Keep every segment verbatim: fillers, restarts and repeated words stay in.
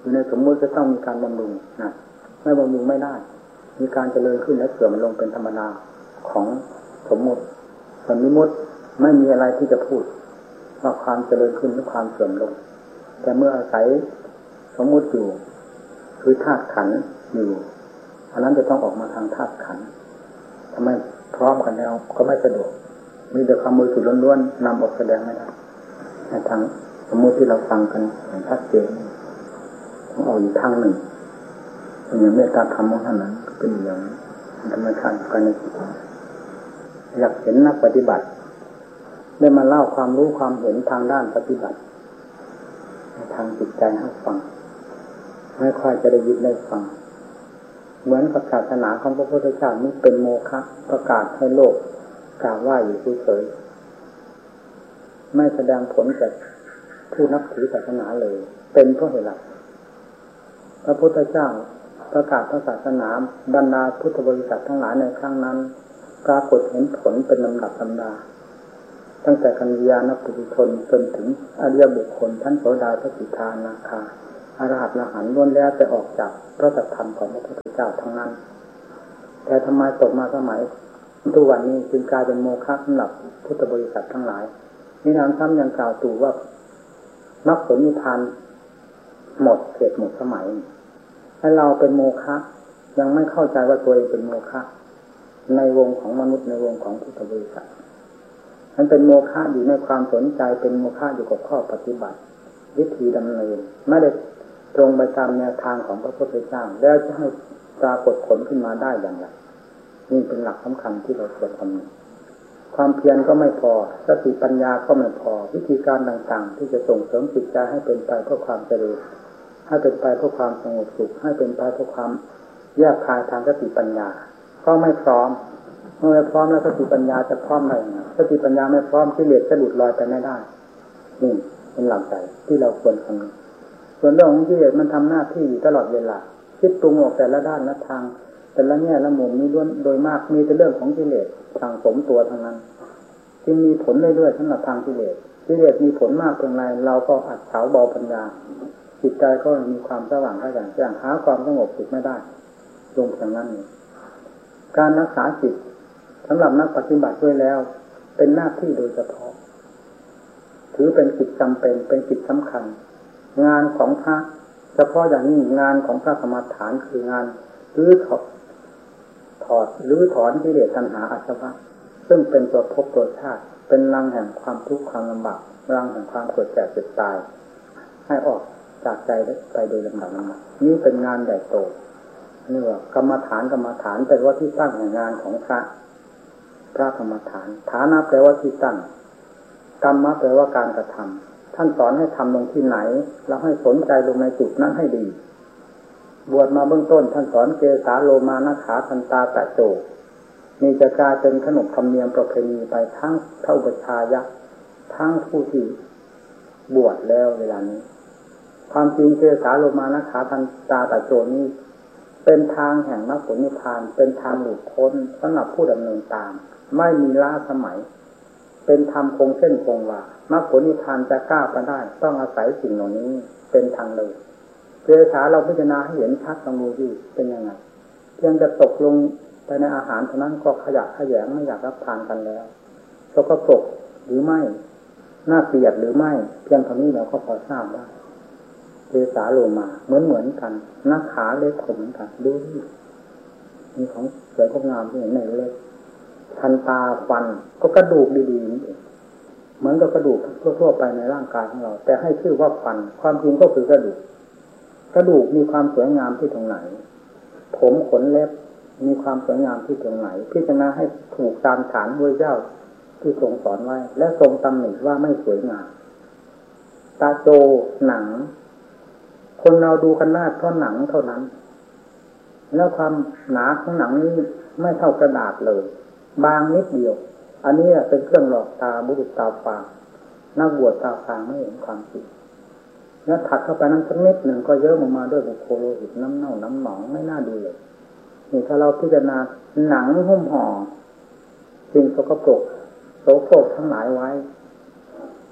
อยู่ในสมมุติจะต้องมีการบำรุงนะไม่บำรุงไม่ได้มีการเจริญขึ้นและเสื่อมลงเป็นธรรมดาของสมมุติส่วนนิมุติไม่มีอะไรที่จะพูดว่าความเจริญขึ้นหรือความเสื่อมลงแต่เมื่ออาศัยสมมุติอยู่คือธาตุขันธ์อยู่อันนั้นจะต้องออกมาทางธาตุขันธ์ทำไมพร้อมกันแล้วก็ไม่สะดวกมีแต่ความมือสุดล้วนๆนำออกแสดงไม่ได้ในทางสมมุติที่เราฟังกันอย่างชัดเจนต้องเอาอยู่ทางหนึ่งอย่างเมตตาธรรมของท่านนั้นก็เป็นอย่างธรรมชาติการในจิตอยากเห็นนักปฏิบัติได้มาเล่าความรู้ความเห็นทางด้านปฏิบัติในทางจิตใจให้ฟังไม่ค่อยจะได้ยินได้ฟังเหมือนกับศาสนาของพระพุทธเจ้านี้เป็นโมฆะประกาศให้โลกกราบไหว้อยู่เฉยๆไม่แสดงผลแก่ผู้นับถือศาสนาเลยเป็นเพราะเหตุไรพระพุทธเจ้าประกาศศาสนาบรรดาพุทธบริษัททั้งหลายในครั้งนั้นปรากฏเห็นผลเป็นลำดับลำดาตั้งแต่กัลยาณปุถุชนจนถึงอริยบุคคลท่านโสดาพระสิทธานาคาอรหัตอรหันต์ล้วนแล้วแต่ออกจากพระสัจธรรมของพระพุทธเจ้าทั้งนั้นแต่ทำไมตกมาสมัยทุกวันนี้จึงกลายเป็นโมฆะสำหรับพุทธบริษัททั้งหลายมีน้ำซ้ำยังกล่าวตู่ว่ามรรคผลนิพพานหมดเขตหมดสมัยให้เราเป็นโมฆะยังไม่เข้าใจว่าตัวเองเป็นโมฆะในวงของมนุษย์ในวงของพุทธบริษัทมันเป็นโมฆะอยู่ในความสนใจเป็นโมฆะอยู่กับข้อปฏิบัติวิธีดำเนินไม่ได้ตรงไปตามแนวทางของพระพุทธเจ้าแล้วจะให้ปรากฏผลขึ้นมาได้อย่างไรนี่เป็นหลักสำคัญที่เราควรทำความเพียรก็ไม่พอสติปัญญาก็ไม่พอวิธีการต่างๆที่จะส่งเสริมจิตใจให้เป็นไปเพื่อความเจริญให้เป็นไปเพื่อความสงบสุขให้เป็นไปเพื่อความแยกคายทางสติปัญญาก็ไม่พร้อมเมื่อไม่พร้อมแล้วสติปัญญาจะพร้อมได้ยังไงสติปัญญาไม่พร้อมกิเลสจะหลุดลอยไปไม่ได้นี่เป็นหลักใจที่เราควรทำส่วนเรื่องของกิเลสมันทำหน้าที่อยู่ตลอดเวลาคิดปรุงออกแต่ละด้านละทางแต่ละแง่ละมุมนี้ล้วนโดยมากมีแต่เรื่องของกิเลสสั่งสมตัวทั้งนั้นจึงมีผลเรื่อยๆสำหรับทางกิเลสกิเลสมีผลมากเพียงไรเราก็อัดเฉาเบาปัญญาจิตใจก็มีความสว่างกระจ่างแจ้งหาความสงบสุขไม่ได้ลงอย่างนั้นนี่การรักษาจิตสำหรับนักปฏิบัติด้วยแล้วเป็นหน้าที่โดยเฉพาะถือเป็นกิจจำเป็นเป็นกิจสำคัญงานของพระเฉพาะอย่างนี้งานของพระกรรมฐานคืองานรื้อถอดถอดรื้อถอนกิเลสตัณหาอาสวะซึ่งเป็นตัวภพตัวชาติเป็นรังแห่งความทุกข์ความลำบากรังแห่งความเกิดแก่เจ็บตายให้ออกจากใจไปโดยลำดับนั้นนี่เป็นงานใหญ่โตนี่ว่ากรรมฐานกรรมฐานเป็นว่าที่ตั้งแห่งงานของพระพระกรรมฐานฐานะแปลว่าที่ตั้งกรรมะแปลว่าการกระทำท่านสอนให้ทำลงที่ไหนเราให้สนใจลงในจุดนั้นให้ดีบวชมาเบื้องต้นท่านสอนเกสาโลมานะขาทันตาตะโจมีจะกลายเป็นขนบธรรมเนียมประเพณีไปทั้งเท่าประชายะทั้งผู้ที่บวชแล้วเวลานี้ความจริงเกสาโลมานะขาทันตาตะโจนี้เป็นทางแห่งมรรคผลนิพพานเป็นทางหลุดพ้นสำหรับผู้ดำเนินตามไม่มีล้าสมัยเป็นธรรมคงเส้นคงวามรรคผลนิพพานจะก้าวไปได้ต้องอาศัยสิ่งเหล่านี้เป็นทางเดินเกสาเราพิจารณาให้เห็นชัดตรงนี้ที่เป็นยังไงเพียงจะตกลงไปในอาหารเท่านั้นก็ขยะขยงไม่อยากรับทานกันแล้วสกปรกหรือไม่น่าเกลียดหรือไม่เพียงเท่านี้เราก็พอทราบได้เกสาโลมาเหมือนเหมือนกันหน้าขาเล็กผมกันดูนี่มีของสวยงามที่เห็นในเล็กทันตาฟันก็กระดูกดีๆนี่เองเหมือนกับกระดูกทั่วๆไปในร่างกายของเราแต่ให้ชื่อว่าฟันความจริงก็คือกระดูกกระดูกมีความสวยงามที่ตรงไหนผมขนเล็บมีความสวยงามที่ตรงไหนพิจารณาให้ถูกตามฐานด้วยเจ้าที่ทรงสอนไว้และทรงตำหนิว่าไม่สวยงามตาโจหนังคนเราดูกันหน้าเพราะหนังเท่านั้นแล้วความหนาของหนังนี้ไม่เท่ากระดาษเลยบางนิดเดียวอันนี้เป็นเครื่องหลอกตาบุรุษตาฟางนักบวชตาฟางไม่เห็นความจริงแล้วถัดเข้าไปนั้นสักนิดหนึ่งก็เยอะออกมาด้วยบุโคโลหิตน้ำเน่าน้ำหนองไม่น่าดูเลยนี่ถ้าเราพิจารณาหนังหุ้มห่อสิ่งสกปรกโสโครกทั้งหลายไว้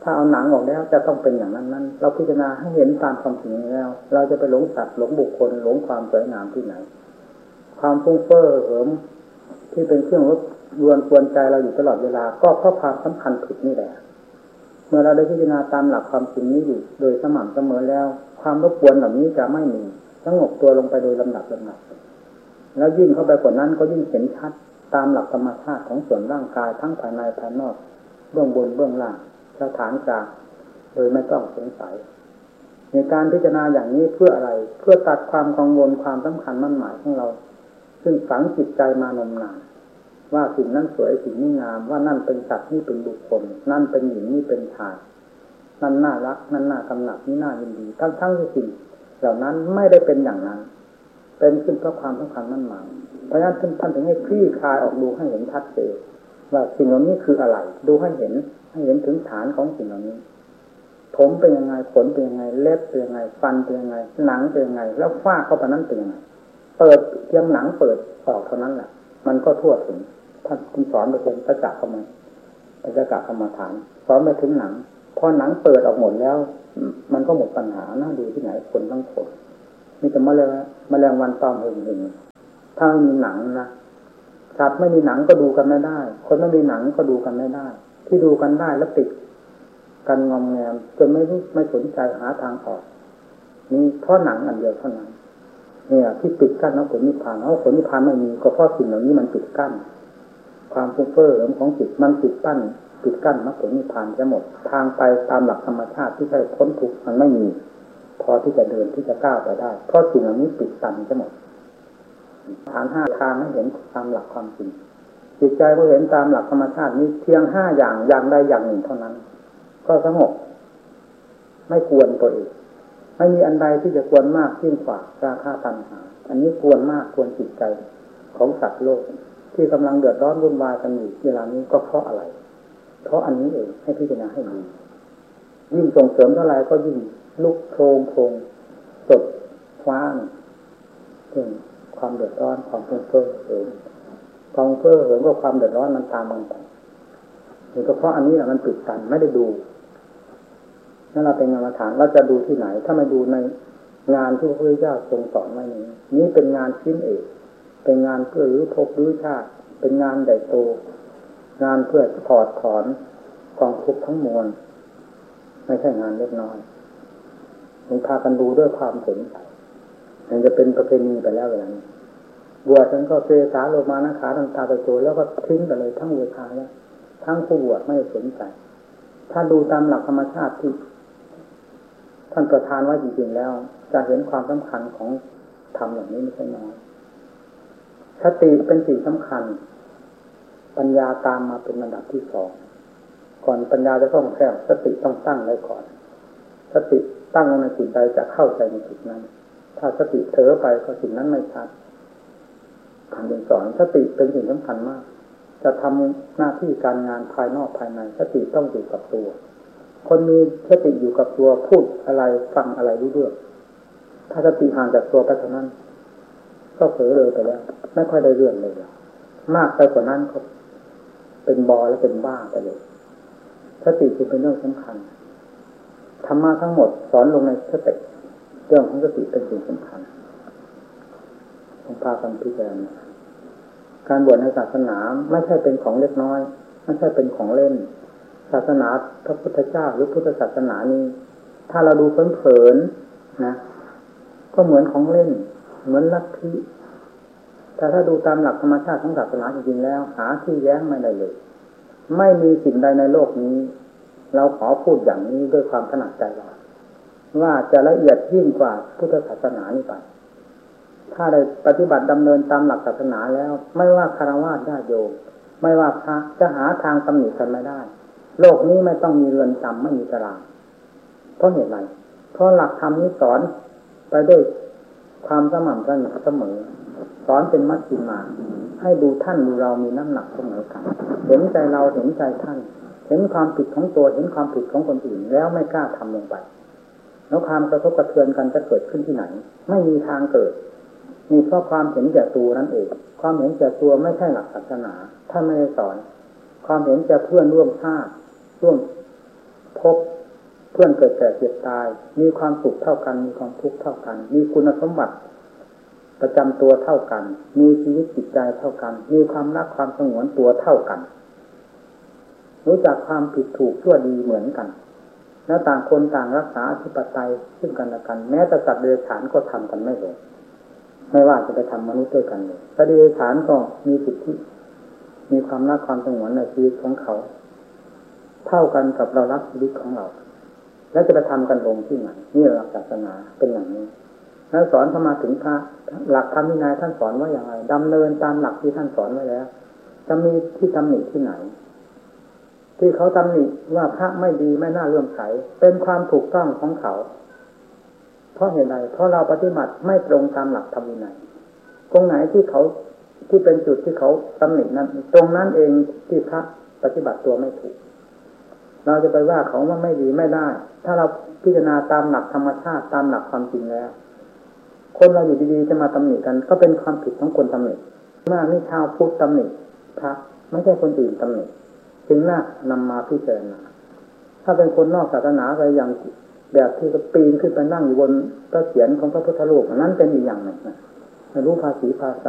ถ้าเอาหนังออกแล้วจะต้องเป็นอย่างนั้นนั้นเราพิจารณาให้เห็นตามความจริงแล้วเราจะไปหลงสัตว์หลงบุคคลหลงความสวยงามที่ไหนความฟุ้งเฟ้อเหิมที่เป็นเครื่องรบกวนกวนใจเราอยู่ตลอดเวลาก็เพราะความสำคัญผิดนี่แหละเมื่อเราได้พิจารณาตามหลักความจริงนี้อยู่โดยสม่ำเสมอแล้วความรบกวนเหล่านี้จะไม่มีสงบตัวลงไปโดยลำดับลำดับแล้วยิ่งเข้าไปกว่านั้นก็ยิ่งเห็นชัดตามหลักธรรมชาติของส่วนร่างกายทั้งภายในภายนอกเบื้องบนเบื้องล่างสถานกลางโดยไม่ต้องสงสัยในการพิจารณาอย่างนี้เพื่ออะไรเพื่อตัดความกังวลความสำคัญมั่นหมายของเราซึ่งฝังจิตใจมานมนานว่าสิ่งนั้นสวยสิ่งนี้งามว่านั่นเป็นสัตว์นี่เป็นบุคคลนั่นเป็นหญิงนี่เป็นชายนั่นน่ารักนั่นน่ากำหนัดนี่น่ายินดีทั้งทั้งที่สิ่งเหล่านั้นไม่ได้เป็นอย่างนั้นเป็นขึ้นเพราะความสำคัญมั่นหมายเพราะฉะนั้นท่านถึงให้คลี่คลายออกดูให้เห็นชัดเจนว่าสิ่งเหล่านี้คืออะไรดูให้เห็นให้เห็นถึงฐานของสิ่งเหล่านี้ผมเป็นยังไงขนเป็นยังไงเล็บเป็นยังไงฟันเป็นยังไงหนังเป็นยังไงแล้วฝ้าเข้าไปนั้นเป็นยังไงเปิดเพียงหนังเปิดออกเท่านั้นแหละมันก็ทั่วถึงท่านคุณสอนไปเป็นพระจักรเข้ามาพระจักรเข้ามาฐานสอนไปถึงหนังพอหนังเปิดออกหมดแล้วมันก็หมดปัญหาน่าดูที่ไหนคนทั้งคนมีแต่แมลงแมลงวันตอมเหิงๆถ้าไม่มีหนังนะสัตว์ไม่มีหนังก็ดูกันไม่ได้คนไม่มีหนังก็ดูกันไม่ได้ที่ดูกันได้แล้วติดกันงอมแงมจนไม่รู้ไม่สนใจหาทางออกนี่เพราะหนังอันเดียวเท่านั้นเนี่ยที่ปิดกั้นเอาผลนิพพานเอาผลนิพพานไม่มีก็เพราะสิ่งเหล่านี้มันปิดกั้นความฟุ้งเฟ้อของจิตมันปิดกั้นปิดกั้นมรรคผลนิพพานจะหมดทางไปตามหลักธรรมชาติที่ใช้พ้นทุกข์มันไม่มีพอที่จะเดินที่จะก้าวไปได้เพราะสิ่งเหล่านี้ปิดตันจะหมดทางห้าทางให้เห็นตามหลักความจริงจิตใจก็เห็นตามหลักธรรมชาตินี้เพียงห้าอย่างอย่างใดอย่างหนึ่งเท่านั้นก็สงบไม่กวนตัวเองไม่มีอันใดที่จะกวนมากยิ่งกว่าราคะตัณหาอันนี้กวนมากกวนจิตใจของสัตว์โลกที่กำลังเดือดร้อนวุ่นวายกันอยู่เวลานี้ก็เพราะอะไรเพราะอันนี้เองให้พิจารณาให้ดียิ่งส่งเสริมเท่าไรก็ยิ่งลุกโพลงโพลงสดฟ้างถึงความเดือดร้อนความฟุ้งเฟ้อเหิมความเฟ้อเหิมก็ความเดือดร้อนมันตามมันไปนี่ก็เพราะอันนี้แหละมันปิดกันไม่ได้ดูนั่นเราเป็นกรรมฐานเราจะดูที่ไหนถ้าไม่ดูในงานที่พระพุทธเจ้าทรงสอนไว้นี้นี้เป็นงานชิ้นเอกเป็นงานเพื่อรื้อภพรื้อชาติเป็นงานใหญ่โตงานเพื่อถอดถอนกองทุกข์ทั้งมวลไม่ใช่งานเล็กน้อยมันพากันดูด้วยความสนใจมันจะเป็นประเพณีไปแล้วอย่างนี้บวชฉันก็เสสาโลมานะขาตังตาตะโจแล้วก็ทิ้งไปเลยทั้งอุทาแล้วทั้งผู้บวชไม่สนใจถ้าดูตามหลักธรรมชาติที่ท่านประทานไว้จริงๆแล้วจะเห็นความสำคัญของธรรมอย่างนี้ไม่ใช่น้อยสติเป็นสิ่งสำคัญปัญญาตามมาเป็นระดับที่สองก่อนปัญญาจะต้องแท้สติต้องตั้งไว้ก่อนสติตั้งในสิ่งใดจะเข้าใจในสิ่งนั้นถ้าสติเถอไปก็สิ่งนั้นไม่ชัดคำเป็นสอนสติเป็นสิ่งสำคัญมากจะทำหน้าที่การงานภายนอกภายในสติต้องอยู่กับตัวคนมีสติอยู่กับตัวพูดอะไรฟังอะไรรู้เรื่องถ้าสติห่างจากตัวไปเท่านั้นก็เผลอเลยไปแล้วไม่ค่อยได้เรื่องเลยมากไปกว่านั้นก็เป็นบอและเป็นบ้าไปเลยสติจึงเป็นเรื่องสำคัญธรรมะทั้งหมดสอนลงในสติเรื่องของสติเป็นสิ่งสำคัญต้องพากันพิจารณาการบวชในศาสนาไม่ใช่เป็นของเล็กน้อยไม่ใช่เป็นของเล่นศาสนาพระพุทธเจ้าหรือพุทธศาสนานี้ถ้าเราดูเผินๆนะก็เหมือนของเล่นเหมือนลัทธิแต่ถ้าดูตามหลักธรรมชาติของศาสนาจริงๆแล้วหาที่แย้งไม่ได้เลยไม่มีสิ่งใดในโลกนี้เราขอพูดอย่างนี้ด้วยความถนัดใจเราว่าจะละเอียดยิ่งกว่าพุทธศาสนานี้ไปถ้าได้ปฏิบัติดำเนินตามหลักศาสนาแล้วไม่ว่าฆราวาสญาติโยมไม่ว่าพระจะหาทางตำหนิกันไม่ได้โลกนี้ไม่ต้องมีเรือนจำไม่มีตารางเพราะเหตุไรเพราะหลักธรรมนี้สอนไปด้วยความสม่ำเสมอสอนเป็นมัชฌิมาให้ดูท่านดูเรามีน้ำหนักเสมอกันเห็นใจเราเห็นใจท่านเห็นความผิดของตัวเห็นความผิดของคนอื่นแล้วไม่กล้าทำลงไปแล้วความกระทบกระเทือนกันจะเกิดขึ้นที่ไหนไม่มีทางเกิดมีเพราะความเห็นแก่ตัวนั่นเองความเห็นแก่ตัวไม่ใช่หลักศาสนาท่านไม่ได้สอนความเห็นแก่เพื่อนร่วมชาติร่วมพพบเพื่อนเกิดแก่เจ็บตายมีความสุขเท่ากันมีความทุกข์เท่ากันมีคุณสมบัติประจำตัวเท่ากันมีชีวิตจิตใจเท่ากันมีความรักความสงวนตัวเท่ากันรู้จักความผิดถูกชั่วดีเหมือนกันแล้วต่างคนต่างรักษาอธิปไตยซึ่งกันและกันแม้แต่สัตว์เดรัจฉานก็ทำกันไม่เลยไม่ว่าจะไปทำมนุษย์ด้วยกันเลยสัตว์เดรัจฉานก็มีสิทธิมีความรักความสงวนในชีวิตของเขาเท่ากันกับเรารักชีวิตของเราแล้วจะไปทำกันลงที่ไหนนี่หลักศาสนาเป็นอย่างนี้แล้วสอนเข้ามาถึงพระหลักธรรมวินัยท่านสอนว่าอย่างไรดำเนินตามหลักที่ท่านสอนไว้แล้วจะมีที่ตำหนิที่ไหนที่เขาตำหนิว่าพระไม่ดีไม่น่าเลื่อมใสเป็นความถูกต้องของเขาเพราะเหตุใดเพราะเราปฏิบัติไม่ตรงตามหลักธรรมวินัยตรงไหนที่เขาที่เป็นจุดที่เขาตำหนินั้นตรงนั้นเองที่พระปฏิบัติตัวไม่ถูกเราจะไปว่าเขาว่าไม่ดีไม่ได้ถ้าเราพิจารณาตามหลักธรรมชาติตามหลักความจริงแล้วคนเราอยู่ดีๆจะมาตำหนิกันก็เป็นความผิดของคนตำหนิมากนี่ชาวพุทธตำหนิพระไม่ใช่คนอื่นตำหนิจึงน่านำมาพิจารณาถ้าเป็นคนนอกศาสนาไปอย่างแบบที่ก็ปีนขึ้นไปนั่งอยู่บนพระเศียรของพระพุทธรูปนั้นเป็นอีกอย่างหนึ่งนะไม่รู้ภาษีภาษา